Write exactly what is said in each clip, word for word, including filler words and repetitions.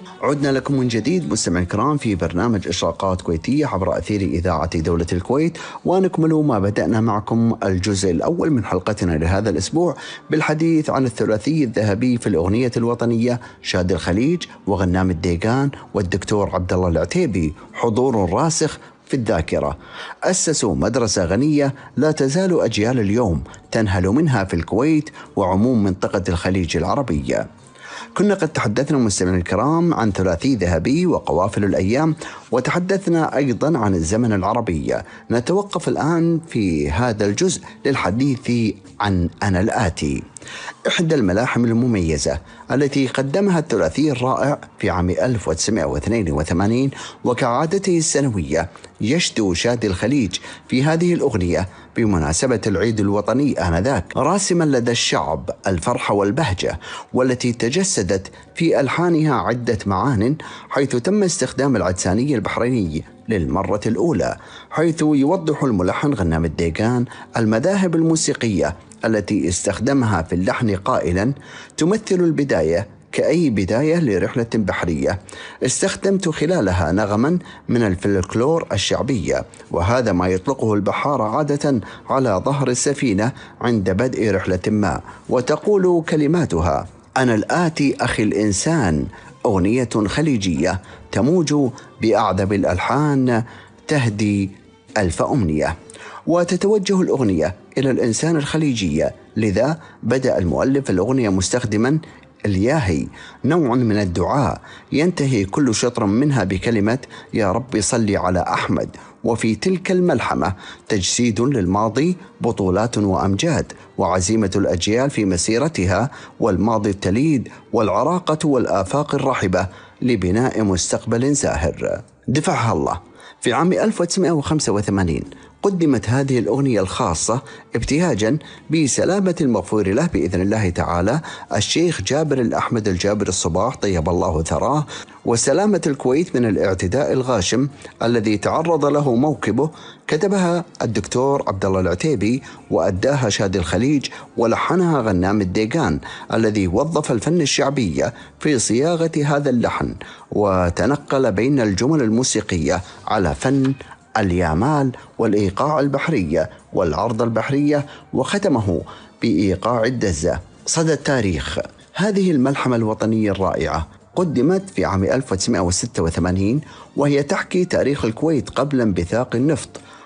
عدنا لكم من جديد مستمعي الكرام في برنامج إشراقات كويتية عبر أثير إذاعة دولة الكويت، ونكمل ما بدأنا معكم الجزء الأول من حلقتنا لهذا الأسبوع بالحديث عن الثلاثي الذهبي في الأغنية الوطنية شادي الخليج وغنام الديقان والدكتور عبد الله العتيبي، حضور راسخ في الذاكرة. أسسوا مدرسة غنية لا تزال أجيال اليوم تنهل منها في الكويت وعموم منطقة الخليج العربية. كنا قد تحدثنا مستمعينا الكرام عن ثلاثي ذهبي وقوافل الأيام، وتحدثنا أيضا عن الزمن العربي. نتوقف الآن في هذا الجزء للحديث عن أنا الآتي، إحدى الملاحم المميزة التي قدمها الثلاثي الرائع في عام ألف وتسعمائة واثنين وثمانين، وكعادته السنوية يشدو شادي الخليج في هذه الأغنية بمناسبة العيد الوطني آنذاك، راسما لدى الشعب الفرحة والبهجة، والتي تجسدت في ألحانها عدة معان، حيث تم استخدام العدساني البحريني للمرة الأولى، حيث يوضح الملحن غنام الديقان المذاهب الموسيقية التي استخدمها في اللحن قائلا: تمثل البداية كأي بداية لرحلة بحرية، استخدمت خلالها نغما من الفلكلور الشعبية، وهذا ما يطلقه البحارة عادة على ظهر السفينة عند بدء رحلة ما. وتقول كلماتها: أنا الآتي أخي الإنسان، أغنية خليجية تموج بأعذب الألحان تهدي ألف أمنية. وتتوجه الأغنية إلى الإنسان الخليجية، لذا بدأ المؤلف الأغنية مستخدما الياهي، نوع من الدعاء ينتهي كل شطر منها بكلمة يا رب صل على أحمد. وفي تلك الملحمة تجسيد للماضي، بطولات وأمجاد، وعزيمة الأجيال في مسيرتها، والماضي التليد، والعراقة والآفاق الرحبة لبناء مستقبل زاهر. دفعها الله. في عام ألف وتسعمائة وخمسة وثمانين قدمت هذه الأغنية الخاصة ابتهاجا بسلامة المغفور له بإذن الله تعالى الشيخ جابر الأحمد الجابر الصباح طيب الله ثراه، وسلامة الكويت من الاعتداء الغاشم الذي تعرض له موكبه. كتبها الدكتور عبد الله العتيبي، وأداها شادي الخليج، ولحنها غنام الديقان الذي وظف الفن الشعبي في صياغة هذا اللحن، وتنقل بين الجمل الموسيقية على فن اليامال والإيقاع البحرية والعرض البحرية، وختمه بإيقاع الدزة. صدى التاريخ. هذه الملحمة الوطنية الرائعة قدمت في عام ألف وتسعمائة وستة وثمانين، وهي تحكي تاريخ الكويت قبل انبثاق النفط،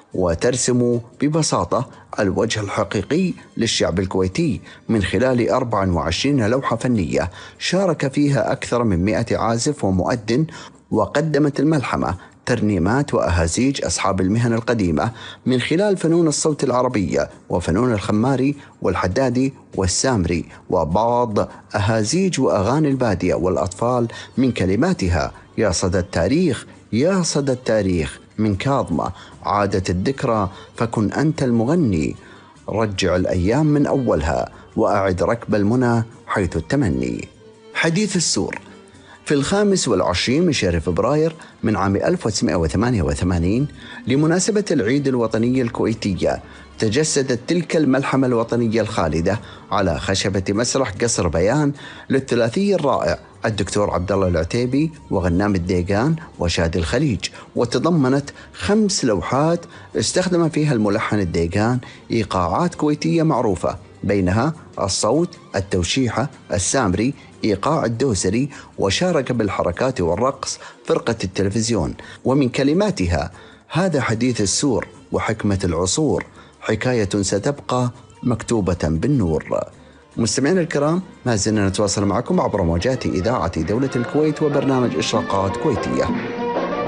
وترسم ببساطة الوجه الحقيقي للشعب الكويتي من خلال أربع وعشرين لوحة فنية شارك فيها أكثر من مئة عازف ومؤدن. وقدمت الملحمة ترنيمات وأهازيج أصحاب المهن القديمة من خلال فنون الصوت العربية وفنون الخماري والحدادي والسامري، وبعض أهازيج وأغاني البادية والأطفال من كلماتها: يا صدى التاريخ يا صدى التاريخ من كاظمة، عادت الذكرى فكن أنت المغني، رجع الأيام من أولها وأعد ركب المنى حيث التمني. حديث السور. في الخامس والعشرين من شهر فبراير من عام ألف وتسعمائة وثمانية وثمانين لمناسبة العيد الوطني الكويتية، تجسدت تلك الملحمة الوطنية الخالدة على خشبة مسرح قصر بيان للثلاثي الرائع الدكتور عبد الله العتيبي وغنام الديقان وشادي الخليج، وتضمنت خمس لوحات استخدم فيها الملحن الديقان إيقاعات كويتية معروفة، بينها الصوت، التوشيحة، السامري، إيقاع الدوسري، وشارك بالحركات والرقص فرقة التلفزيون. ومن كلماتها: هذا حديث السور وحكمة العصور، حكاية ستبقى مكتوبة بالنور. مستمعينا الكرام، ما زلنا نتواصل معكم عبر موجات إذاعة دولة الكويت وبرنامج إشراقات كويتية.